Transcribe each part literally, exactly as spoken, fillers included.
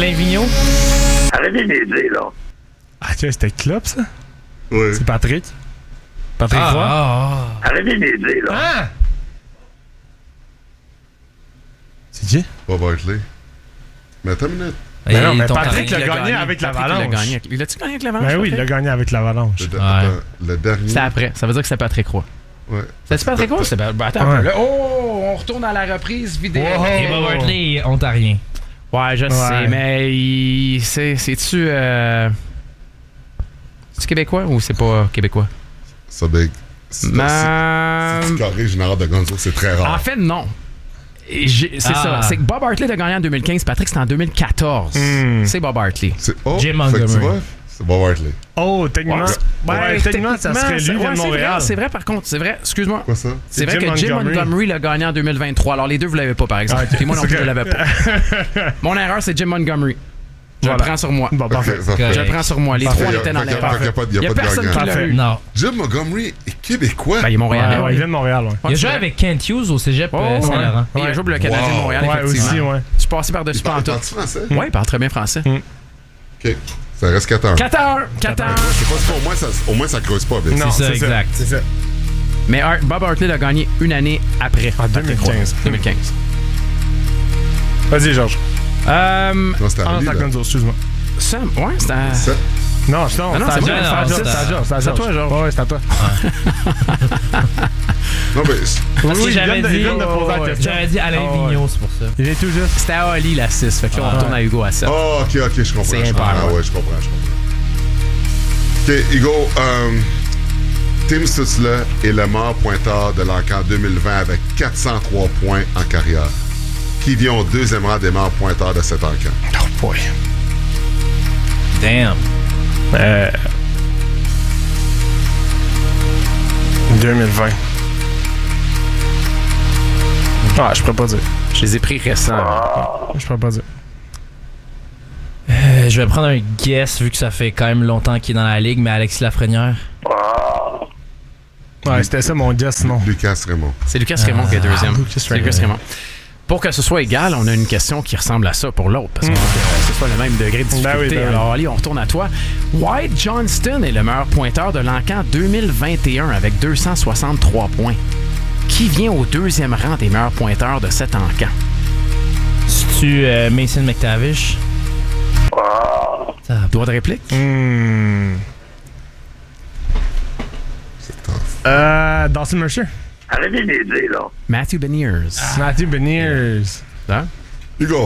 Alain Vigneault. Arrêtez d'aider, là. Ah, tiens, c'était Klopp, ça? Oui. C'est Patrick. Patrick Ah, Roy? ah, ah. Arrêtez d'aider, là. Ah! C'est qui? Pas Barkley. Mais attends une minute. Mais non, Et mais ton Patrick carré- l'a gagné avec Patrick l'Avalanche. l'a gagné avec- L'as-tu gagné avec l'Avalanche? Ben oui, il l'a gagné avec l'Avalanche. Le, de- Ouais. attends, le dernier. C'était après. Ça veut dire que c'était Patrick Roy. Ouais. C'était Patrick Roy? C'était ben, attends Ouais. un peu, là. Oh! On retourne à la reprise vidéo. Wow. Et Bob Hartley, ontarien. Ouais, je Ouais. sais, mais il... c'est, c'est-tu... Euh... C'est-tu québécois ou c'est pas québécois? Ça, big. Si Ma... tu corriges général de Gonzo, c'est très rare. En fait, non. Et j'ai- C'est Ah. ça. C'est que Bob Hartley a gagné en deux mille quinze. Patrick, c'était en deux mille quatorze. Hmm. C'est Bob Hartley. C'est, oh, Jim fait que Montgomery. tu vois, c'est Bob Hartley. Oh, techniquement. Ouais, Ouais, techniquement, ça serait lui, c'est- vient ouais, de c'est Montréal. vrai, c'est vrai, par contre. C'est vrai. Excuse-moi. Quoi ça? C'est C'est vrai Jim que Jim Montgomery. Montgomery l'a gagné en deux mille vingt-trois. Alors, les deux, vous l'avez pas, par exemple. Ah, ok. Puis moi non plus, je l'avais pas. Mon erreur, c'est Jim Montgomery. Je Voilà. le prends sur moi. Bon, parfait. Ok, parfait. Je le prends sur moi. Les Parfait. trois Y a- étaient dans fait qu'il y a- l'erreur. fait qu'il y a pas de- y a Il y a pas de personne gagnant. qui l'a Parfait. eu. Non. Jim Montgomery est québécois. Ben, il est Montréalais. Ouais, oui. il vient de Montréal, ouais. Il a Ouais, joué c'est avec Kent Hughes au cégep Oh, euh, ouais. Saint-Laurent. Il a joué pour le Canadien Wow. de Montréal, Ouais, effectivement. aussi, ouais. Je suis passé par-dessus Il parle pantoute. français? Oui, il parle très bien français. OK. Ça reste quatre heures. quatre heures! quatre heures! Je sais pas si au moins ça, au moins ça creuse pas, Vince. Non, C'est ça, c'est ça. exact. C'est ça. Mais Hart- Bob Hartley l'a gagné une année après. En deux mille quinze. deux mille quinze. Vas-y, Georges. Euh, Non, c'était Ah non, Ali, c'est à là. Gonzo, excuse-moi. Sam, ouais, c'est à... Sept. Non, je- non, Ah non, c'est à c'est Georges, moi, c'est à non, Georges, c'est c'est à à- Georges, c'est à c'est à Georges. toi, Georges. Ouais, c'est à toi. Non, mais Parce Oui, que il j'avais vient de- il dit, vient de poser la ouais, question. j'avais dit Alain Ah, ouais. Vigneault, c'est pour ça. Il est tout juste. C'était à Oli, la six. Fait que là, on Ah. retourne à Hugo à sept. oh, OK, OK, je comprends. C'est je comprends. impair, Ah ouais. ouais, je comprends, je comprends. OK, Hugo, euh, Tim Stutzle est le meilleur pointeur de l'encan deux mille vingt avec quatre cent trois points en carrière. Qui vient au deuxième rang des meilleurs pointeurs de cet encan? Oh boy. Damn. Euh... deux mille vingt. Ah, je pourrais pas dire. Je les ai pris récents. Je pourrais pas dire. Euh, je vais prendre un guess vu que ça fait quand même longtemps qu'il est dans la ligue, mais Alexis Lafrenière. Ouais, c'était ça mon guess, non. Lucas Raymond. C'est Lucas Raymond qui est deuxième. Lucas C'est Lucas Raymond. Pour que ce soit égal, on a une question qui ressemble à ça pour l'autre, parce qu'on veut que ce soit le même degré de difficulté. Ben oui, ben oui. Alors, Ali, on retourne à toi. White Johnston est le meilleur pointeur de l'encan deux mille vingt et un avec deux cent soixante-trois points. Qui vient au deuxième rang des meilleurs pointeurs de cet encan? C'est-tu euh, Mason McTavish? Ça- Droit de réplique? Hmm. C'est tough. Euh, Dawson Mercer. Arrêtez d'aider, là. Matthew Beniers. Matthew Beniers. Hein? Hugo,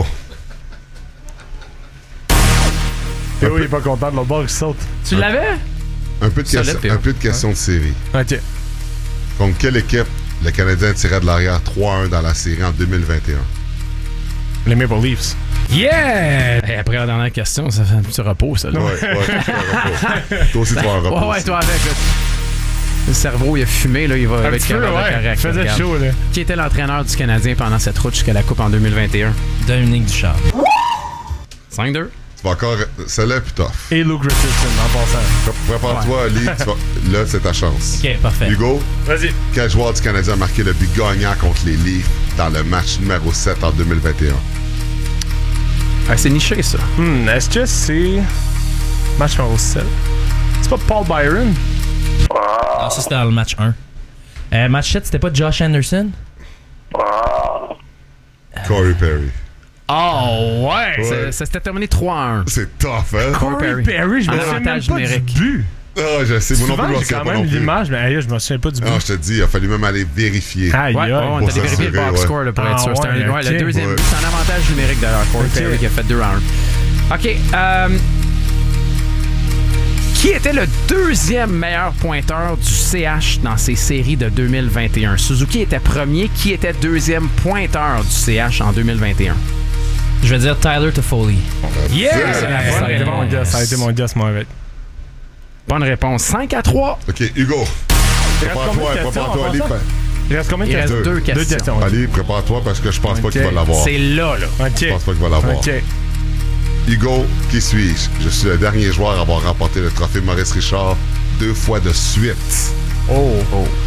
Théo, il est pas content de l'autre bord, il saute. Tu l'avais? un peu de, Solide, question, Théo. un peu de question de série. Ok. Contre quelle équipe le Canadien tirait de l'arrière trois un dans la série en deux mille vingt et un? Les Maple Leafs. Yeah! Et après la dernière question, ça fait un petit repos, ça. Là. Ouais, ouais, tu vas un repos. Toi aussi, tu vas un repos. Ouais, ouais, toi avec. Là. Le cerveau, il a fumé, là, il va Un être petit peu, capable de ouais. correct. Il faisait regarde. chaud, là. Qui était l'entraîneur du Canadien pendant cette route jusqu'à la Coupe en deux mille vingt et un? Dominique Ducharme. cinq deux. Tu vas encore. Celle-là est plus tough. Et Luke Richardson, en passant. Prépare-toi, Ali. tu vas- Là, c'est ta chance. Ok, parfait. Hugo, Vas-y. quel joueur du Canadien a marqué le but gagnant contre les Leafs dans le match numéro sept en deux mille vingt et un? Ah, c'est niché, ça. Hmm, est-ce que c'est. Match numéro sept. C'est pas Paul Byron? Ah, ça, c'était dans le match un. Euh, match sept, c'était pas Josh Anderson? Corey Perry. Oh, ouais! Ouais. Ça, ça s'était terminé trois à un. C'est tough, hein? Corey Corey Perry, je me En souviens même avantage pas numérique. du but. Ah, je sais, moi non Souvent, plus, je j'ai me souviens quand pas même non plus. l'image, mais aïe, je me souviens pas du but. Non, je te dis, il a fallu même aller vérifier. Aïe, Ouais, aïe. ouais, on pour t'a vérifié le s'assurer, box ouais. score là, pour Ah, être sûr. C'était ouais, un- ouais, ok. le deuxième Ouais. but, c'est un avantage numérique d'ailleurs. Corey Ok. Perry qui a fait deux à un. OK. Euh, qui était le deuxième meilleur pointeur du C H dans ces séries de deux mille vingt et un? Suzuki était premier. Qui était deuxième pointeur du C H en deux mille vingt et un? Je vais dire Tyler Toffoli. Yeah! Yeah! C'est la Ça a bonne été mon réponse. guess, ça a été mon guess, moi, avec. Bonne réponse. cinq à trois. OK, Hugo. Prépare-toi, combien de questions prépare-toi, en Ali. passant? Il reste combien de Il reste questions? deux questions. Deux questions. Ali, prépare-toi parce que je pense pas Ok. qu'il va l'avoir. C'est là, là. Ok. Je pense pas qu'il va l'avoir. Ok. Hugo, qui suis-je? Je suis le dernier joueur à avoir remporté le trophée Maurice Richard deux fois de suite. Oh. Oh.